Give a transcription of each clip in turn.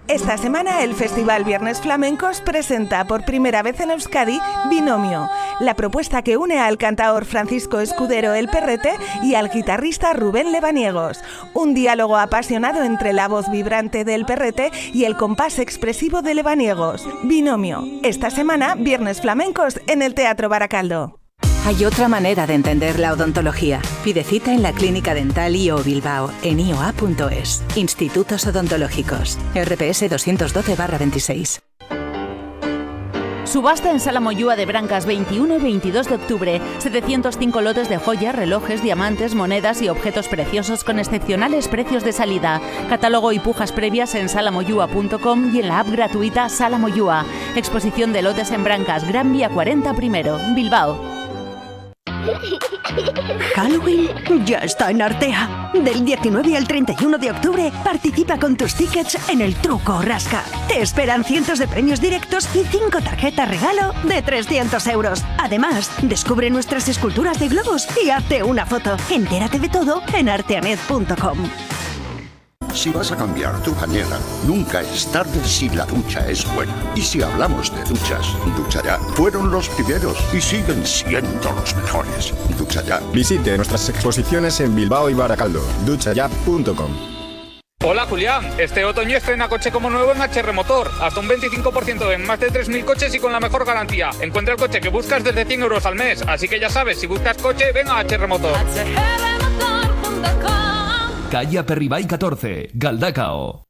Esta semana el Festival Viernes Flamencos presenta por primera vez en Euskadi Binomio, la propuesta que une al cantaor Francisco Escudero El Perrete y al guitarrista Rubén Lebaniegos. Un diálogo apasionado entre la voz vibrante del Perrete y el compás expresivo de Lebaniegos. Binomio, esta semana Viernes Flamencos en el Teatro Baracaldo. Hay otra manera de entender la odontología. Pide cita en la Clínica Dental IO Bilbao en ioa.es. Institutos Odontológicos. RPS 212/26. Subasta en Sala Moyúa de Brancas 21 y 22 de octubre. 705 lotes de joyas, relojes, diamantes, monedas y objetos preciosos con excepcionales precios de salida. Catálogo y pujas previas en salamoyúa.com y en la app gratuita Sala Moyúa. Exposición de lotes en Brancas, Gran Vía 40 primero, Bilbao. Halloween ya está en Artea. Del 19 al 31 de octubre participa con tus tickets en el Truco o Rasca. Te esperan cientos de premios directos y 5 tarjetas regalo de 300 euros. Además, descubre nuestras esculturas de globos y hazte una foto. Entérate de todo en arteanet.com. Si vas a cambiar tu bañera, nunca es tarde si la ducha es buena. Y si hablamos de duchas, Ducha Ya fueron los primeros y siguen siendo los mejores. Ducha Ya. Visite nuestras exposiciones en Bilbao y Baracaldo. duchaya.com. Hola Julián, este otoño estrena coche como nuevo en HR Motor. Hasta un 25% en más de 3.000 coches y con la mejor garantía. Encuentra el coche que buscas desde 100 euros al mes. Así que ya sabes, si buscas coche, ven a HR Motor. Calle Aperribay 14, Galdacao.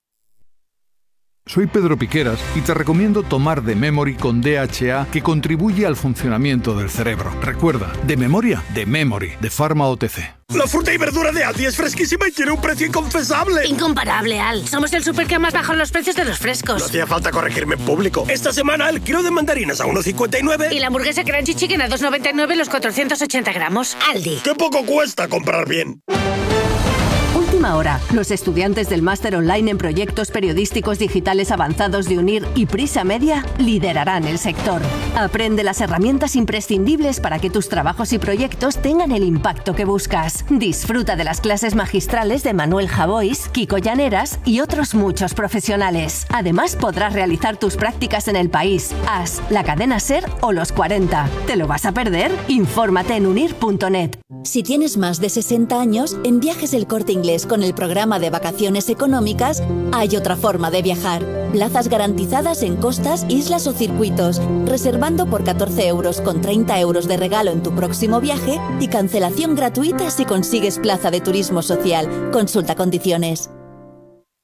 Soy Pedro Piqueras y te recomiendo tomar The Memory con DHA, que contribuye al funcionamiento del cerebro. Recuerda, de memoria, The Memory, de Pharma OTC. La fruta y verdura de Aldi es fresquísima y tiene un precio inconfesable. Incomparable, Al. Somos el súper que más baja los precios de los frescos. No hacía falta corregirme en público. Esta semana el kilo de mandarinas a 1,59. Y la hamburguesa Crunchy Chicken a 2,99 los 480 gramos. Aldi. ¡Qué poco cuesta comprar bien! Última hora. Los estudiantes del máster online en proyectos periodísticos digitales avanzados de UNIR y Prisa Media liderarán el sector. Aprende las herramientas imprescindibles para que tus trabajos y proyectos tengan el impacto que buscas. Disfruta de las clases magistrales de Manuel Javois, Kiko Llaneras y otros muchos profesionales. Además, podrás realizar tus prácticas en El País, AS, la cadena SER o Los 40. ¿Te lo vas a perder? Infórmate en unir.net. Si tienes más de 60 años, en Viajes El Corte Inglés con el programa de vacaciones económicas hay otra forma de viajar. Plazas garantizadas en costas, islas o circuitos, reservando por 14 euros con 30 euros de regalo en tu próximo viaje y cancelación gratuita si consigues plaza de turismo social. Consulta condiciones.